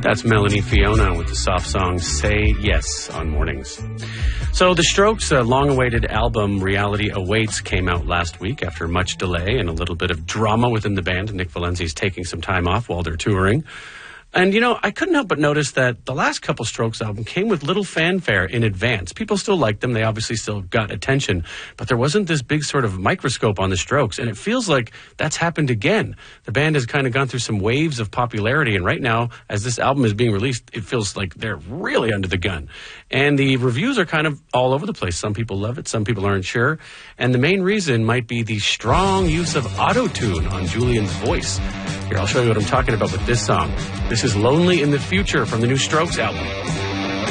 That's Melanie Fiona with the soft song Say Yes on Mornings. So the Strokes' long-awaited album Reality Awaits came out last week after much delay and a little bit of drama within the band. Nick Valenzi's taking some time off while they're touring. And, you know, I couldn't help but notice that the last couple Strokes album came with little fanfare in advance. People still liked them. They obviously still got attention. But there wasn't this big sort of microscope on the Strokes. And it feels like that's happened again. The band has kind of gone through some waves of popularity. And right now, as this album is being released, it feels like they're really under the gun. And the reviews are kind of all over the place. Some people love it. Some people aren't sure. And the main reason might be the strong use of auto-tune on Julian's voice. Here, I'll show you what I'm talking about with this song. This is Lonely in the Future from the new Strokes album.